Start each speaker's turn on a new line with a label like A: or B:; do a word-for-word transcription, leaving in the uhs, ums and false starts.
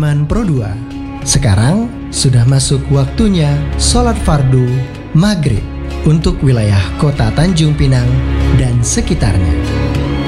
A: Iman Pro dua. Sekarang sudah masuk waktunya sholat fardu maghrib untuk wilayah kota Tanjung Pinang dan sekitarnya.